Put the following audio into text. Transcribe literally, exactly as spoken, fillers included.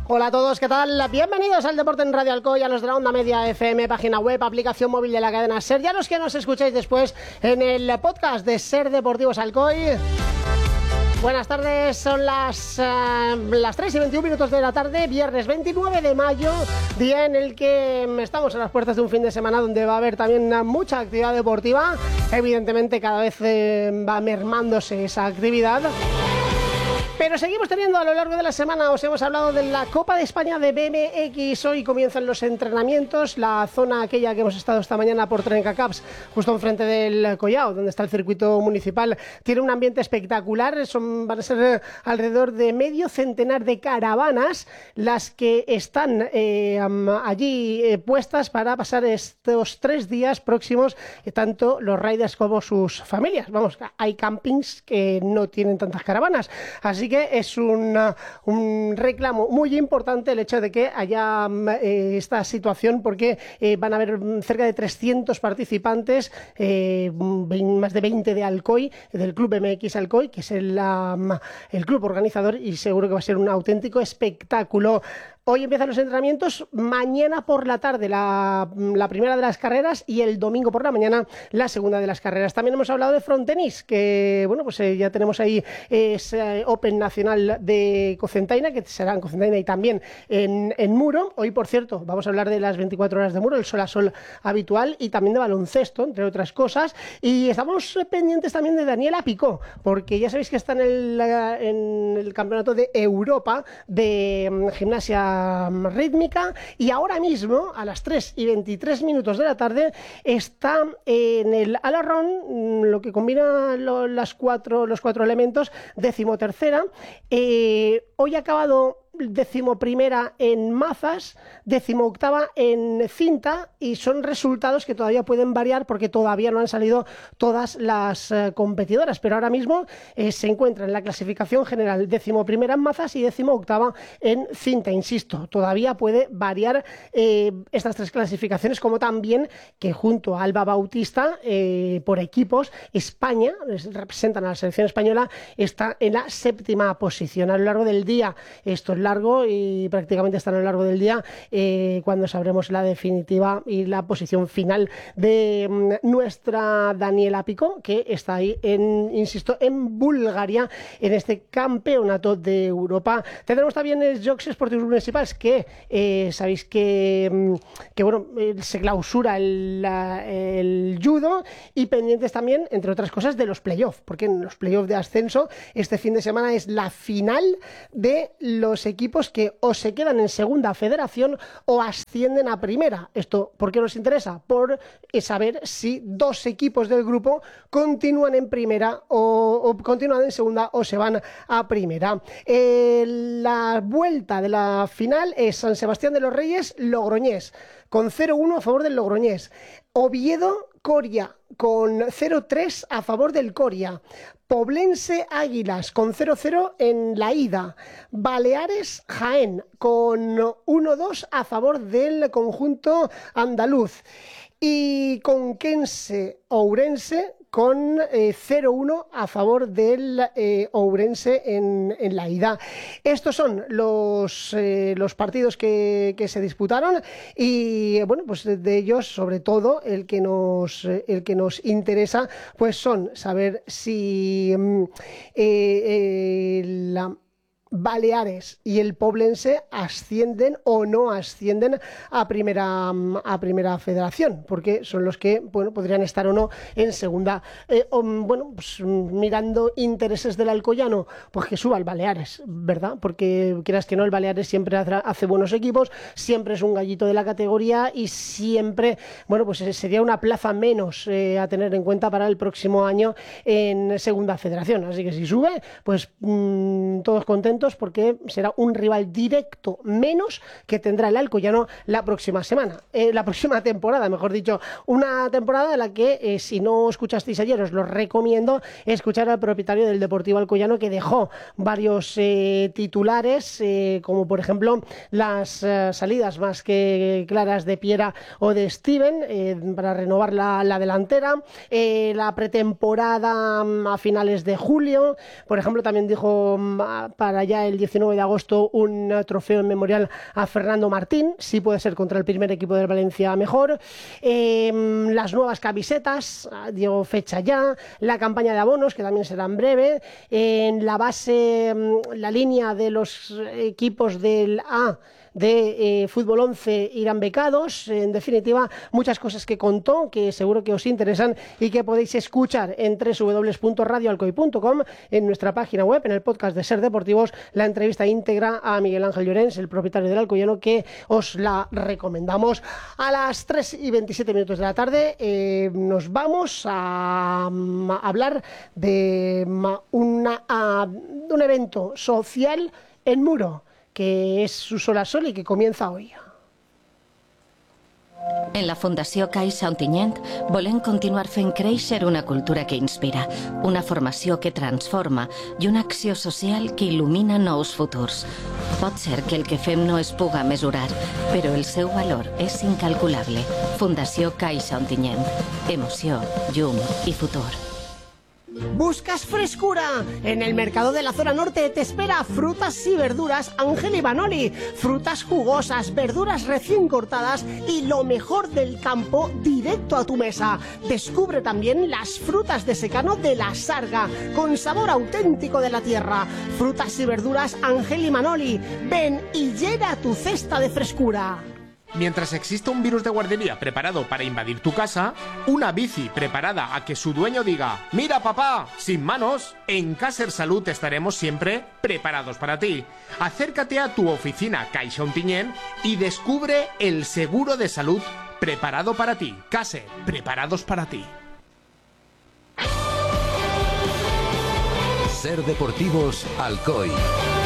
Hola a todos, ¿qué tal? Bienvenidos al Deporte en Radio Alcoy, a los de la Onda Media F M, página web, aplicación móvil de la cadena SER, y a los que nos escucháis después en el podcast de SER Deportivos Alcoy. Buenas tardes, son las, uh, las tres y veintiún minutos de la tarde, viernes veintinueve de mayo, día en el que estamos a las puertas de un fin de semana donde va a haber también mucha actividad deportiva. Evidentemente cada vez eh, va mermándose esa actividad. Pero seguimos teniendo a lo largo de la semana, os hemos hablado de la Copa de España de B M X, hoy comienzan los entrenamientos, la zona aquella que hemos estado esta mañana por Trencacaps, justo enfrente del Collao, donde está el circuito municipal, tiene un ambiente espectacular, son, van a ser alrededor de medio centenar de caravanas las que están eh, allí eh, puestas para pasar estos tres días próximos, eh, tanto los riders como sus familias. Vamos, hay campings que no tienen tantas caravanas, así que es una, un reclamo muy importante el hecho de que haya eh, esta situación, porque eh, van a haber cerca de trescientos participantes, eh, más de veinte de Alcoy, del Club M X Alcoy, que es el, la, el club organizador, y seguro que va a ser un auténtico espectáculo. Hoy empiezan los entrenamientos, mañana por la tarde la, la primera de las carreras y el domingo por la mañana la segunda de las carreras. También hemos hablado de frontenis, que bueno, pues eh, ya tenemos ahí ese Open Nacional de Cocentaina, que será en Cocentaina y también en, en Muro. Hoy, por cierto, vamos a hablar de las veinticuatro horas de Muro, el sol a sol habitual, y también de baloncesto, entre otras cosas. Y estamos pendientes también de Daniela Picó, porque ya sabéis que está en el, en el Campeonato de Europa de um, Gimnasia Rítmica, y ahora mismo a las tres y veintitrés minutos de la tarde está en el Alarrón, lo que combina lo, las cuatro, los cuatro elementos, decimotercera. Eh, hoy ha acabado decimoprimera en mazas, decimoctava en cinta, y son resultados que todavía pueden variar porque todavía no han salido todas las uh, competidoras, pero ahora mismo eh, se encuentra en la clasificación general decimoprimera en mazas y decimoctava en cinta. Insisto, todavía puede variar eh, estas tres clasificaciones, como también que junto a Alba Bautista eh, por equipos, España, representan a la selección española, está en la séptima posición. A lo largo del día, esto es largo y prácticamente están a lo largo del día eh, cuando sabremos la definitiva y la posición final de mm, nuestra Daniela Picó, que está ahí en, insisto, en Bulgaria, en este campeonato de Europa. Tendremos también el Jocs Esportivos Municipals, que eh, sabéis que, que bueno, se clausura el, la, el judo, y pendientes también, entre otras cosas, de los playoffs, porque en los playoffs de ascenso este fin de semana es la final de los equipos que o se quedan en segunda federación o ascienden a primera. ¿Esto por qué nos interesa? Por saber si dos equipos del grupo continúan en primera o, o continúan en segunda o se van a primera. Eh, la vuelta de la final es San Sebastián de los Reyes Logroñés, con cero uno a favor del Logroñés. Oviedo Coria, con cero tres a favor del Coria. Poblense Águilas, con cero cero en la ida. Baleares Jaén, con uno dos a favor del conjunto andaluz. Y Conquense Ourense, con eh, cero uno a favor del eh, Ourense en, en la ida. Estos son los, eh, los partidos que, que se disputaron, y bueno, pues de ellos, sobre todo, el que nos, el que nos interesa, pues son saber si eh, eh, la Baleares y el Poblense ascienden o no ascienden a primera a primera federación, porque son los que bueno podrían estar o no en segunda. Eh, o, bueno, pues mirando intereses del alcoyano, pues que suba el Baleares, ¿verdad? Porque quieras que no, el Baleares siempre hace buenos equipos, siempre es un gallito de la categoría, y siempre, bueno, pues sería una plaza menos eh, a tener en cuenta para el próximo año en segunda federación. Así que si sube, pues mmm, todos contentos, porque será un rival directo menos que tendrá el alcoyano la próxima semana, eh, la próxima temporada, mejor dicho, una temporada en la que eh, si no escuchasteis ayer, os lo recomiendo escuchar al propietario del Deportivo Alcoyano, que dejó varios eh, titulares, eh, como por ejemplo las eh, salidas más que claras de Piera o de Steven eh, para renovar la, la delantera, eh, la pretemporada a finales de julio, por ejemplo, también dijo para ya el diecinueve de agosto un trofeo en memorial a Fernando Martín, si puede ser contra el primer equipo del Valencia mejor. Eh, las nuevas camisetas, dio fecha ya, la campaña de abonos, que también será en breve, en la base, la línea de los equipos del A de eh, Fútbol once irán becados. En definitiva, muchas cosas que contó que seguro que os interesan y que podéis escuchar en doble u doble u doble u punto radio alcoy punto com, en nuestra página web, en el podcast de Ser Deportivos, la entrevista íntegra a Miguel Ángel Llorens, el propietario del Alcoyano, que os la recomendamos. A las tres y veintisiete minutos de la tarde eh, nos vamos a, a hablar de, una, a, de un evento social en Muro, que és Su Sol a Sol i que comienza hoy. En la Fundació Caixa Ontinyent volem continuar fent créixer una cultura que inspira, una formació que transforma i una acció social que il·lumina nous futurs. Pot ser que el que fem no es puga mesurar, però el seu valor és incalculable. Fundació Caixa Ontinyent. Emoció, llum i futur. ¿Buscas frescura? En el mercado de la zona norte te espera frutas y verduras Ángel y Manoli. Frutas jugosas, verduras recién cortadas y lo mejor del campo directo a tu mesa. Descubre también las frutas de secano de la Sarga, con sabor auténtico de la tierra. Frutas y verduras Ángel y Manoli. Ven y llena tu cesta de frescura. Mientras exista un virus de guardería preparado para invadir tu casa, una bici preparada a que su dueño diga «Mira papá, sin manos», en Caser Salud estaremos siempre preparados para ti. Acércate a tu oficina Caixa Ontinyent y descubre el seguro de salud preparado para ti. Caser, preparados para ti. Ser Deportivos Alcoy.